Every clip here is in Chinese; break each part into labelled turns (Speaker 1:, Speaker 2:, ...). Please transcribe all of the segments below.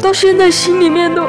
Speaker 1: 到现在心里面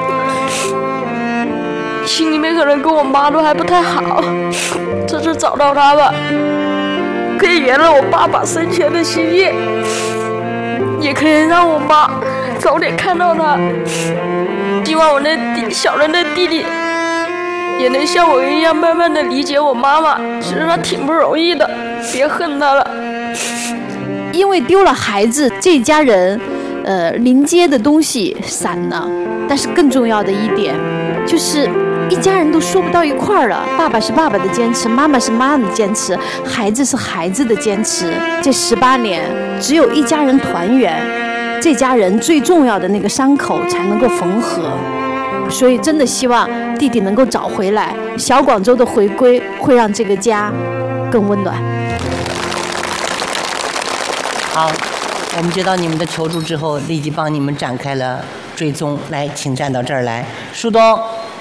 Speaker 1: 可能跟我妈都还不太好。这次找到他吧，可以圆了我爸爸生前的心愿，也可以让我妈早点看到他。希望我那小人的弟弟也能像我一样慢慢的理解我妈妈，其实她挺不容易的，别恨她了。
Speaker 2: 因为丢了孩子，这家人临街的东西散了，但是更重要的一点就是一家人都说不到一块儿了。爸爸是爸爸的坚持，妈妈是妈妈的坚持，孩子是孩子的坚持。这18年只有一家人团圆，这家人最重要的那个伤口才能够缝合。所以真的希望弟弟能够找回来，小广州的回归会让这个家更温暖。
Speaker 3: 好，我们接到你们的求助之后，立即帮你们展开了追踪。来，请站到这儿来，舒东。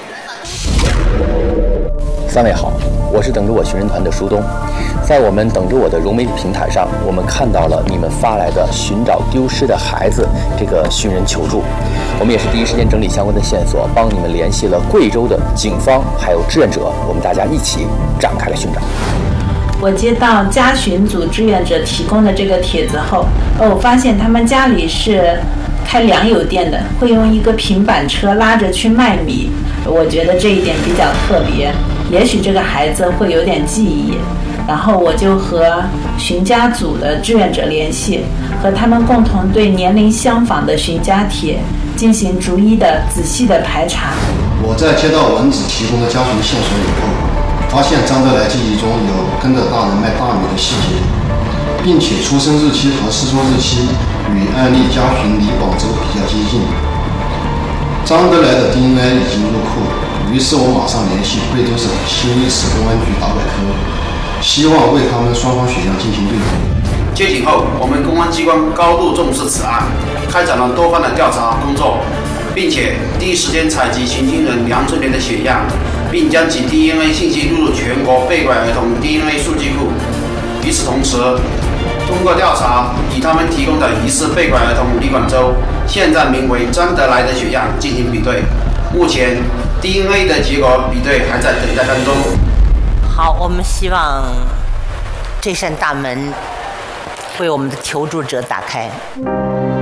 Speaker 4: 3位好，我是等着我寻人团的舒东。在我们等着我的融媒体平台上，我们看到了你们发来的寻找丢失的孩子这个寻人求助。我们也是第一时间整理相关的线索，帮你们联系了贵州的警方还有志愿者，我们大家一起展开了寻找。
Speaker 5: 我接到家寻组志愿者提供的这个帖子后，我发现他们家里是开粮油店的，会用一个平板车拉着去卖米。我觉得这一点比较特别，也许这个孩子会有点记忆。然后我就和寻家组的志愿者联系，和他们共同对年龄相仿的寻家帖进行逐一的仔细的排查。
Speaker 6: 我在接到文子提供的家寻线索以后，发现张德来记忆中有跟着大人卖大米的细节，并且出生日期和失踪日期与案例家寻李广州比较接近。张德来的 DNA 已经入库，于是我马上联系贵州省新义市公安局打百科，希望为他们双方血样进行对比。
Speaker 7: 接警后，我们公安机关高度重视此案，开展了多方的调查工作，并且第一时间采集寻亲人梁春莲的血样，并将其 DNA 信息录入全国被拐儿童 DNA 数据库。与此同时，通过调查，以他们提供的疑似被拐儿童李广州，现在名为张德来的血样进行比对，目前 DNA 的结果比对还在等待当中。
Speaker 3: 好，我们希望这扇大门为我们的求助者打开。